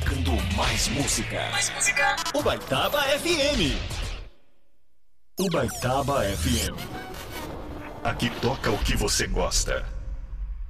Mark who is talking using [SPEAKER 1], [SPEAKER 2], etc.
[SPEAKER 1] tocando mais música. Mais música. Ubaitaba FM. Ubaitaba FM. Aqui toca o que você gosta.